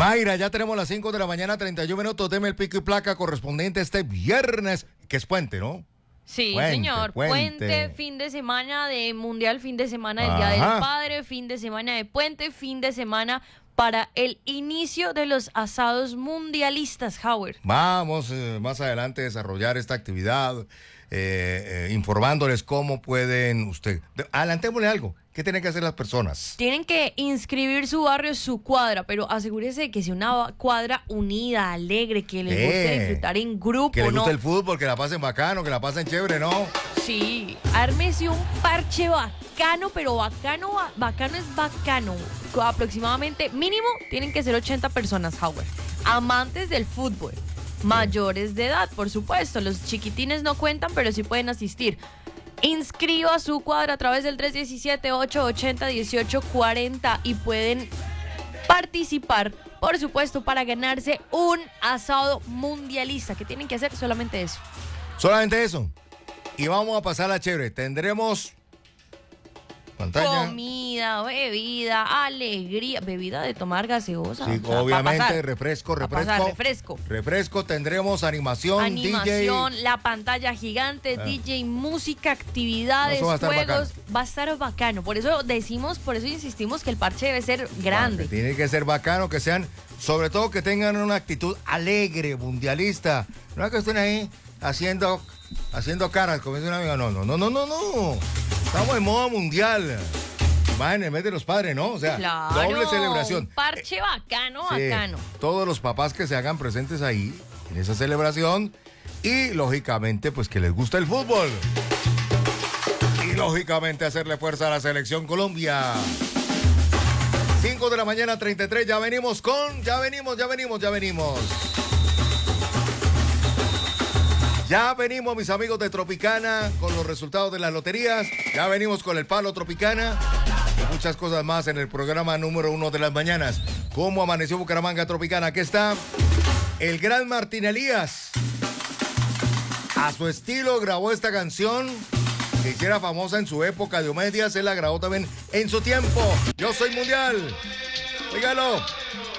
Mayra, ya tenemos las 5 de la mañana, 31 minutos. Deme el pico y placa correspondiente este viernes, que es puente, ¿no? Sí, Puente, señor. puente. Fin de semana de Mundial, fin de semana del Día del Padre, fin de semana de puente, fin de semana para el inicio de los asados mundialistas, Howard. Vamos más adelante a desarrollar esta actividad, informándoles cómo pueden adelantémosle algo. ¿Qué tienen que hacer las personas? Tienen que inscribir su barrio, su cuadra, pero asegúrese de que sea una cuadra unida, alegre, que les guste disfrutar en grupo, que les guste ¿no? el fútbol, que la pasen bacano, que la pasen chévere, ¿no? Sí, ármese un parche bacano, pero bacano es bacano. Aproximadamente, mínimo, tienen que ser 80 personas, Howard. Amantes del fútbol, mayores de edad, por supuesto. Los chiquitines no cuentan, pero sí pueden asistir. Inscriba su cuadra a través del 317-880-1840 y pueden participar, por supuesto, para ganarse un asado mundialista. ¿Qué tienen que hacer? Solamente eso. Solamente eso. Y vamos a pasar a chévere. Tendremos pantalla. Comida, bebida, alegría. Bebida de tomar gaseosa. Sí, obviamente, refresco. Refresco, tendremos animación, DJ. La pantalla gigante, DJ, música, actividades, juegos. Va a estar bacano. Por eso insistimos que el parche debe ser grande. Tiene que ser bacano, que sean, sobre todo que tengan una actitud alegre, mundialista. No es que estén ahí haciendo caras, como dice un amigo. No. Estamos en modo mundial. Más en el mes de los padres, ¿no? O sea, claro, doble celebración. Un parche bacano. Todos los papás que se hagan presentes ahí, en esa celebración. Y, lógicamente, pues que les gusta el fútbol. Y, lógicamente, hacerle fuerza a la selección Colombia. 5 de la mañana, 33. Ya venimos. Ya venimos, mis amigos de Tropicana, con los resultados de las loterías. Ya venimos con el palo Tropicana. Y muchas cosas más en el programa número 1 de las mañanas. ¿Cómo amaneció Bucaramanga Tropicana? Aquí está el gran Martín Elías. A su estilo grabó esta canción que hiciera famosa en su época. Diomedes Díaz, él la grabó también en su tiempo. Yo soy mundial. Dígalo.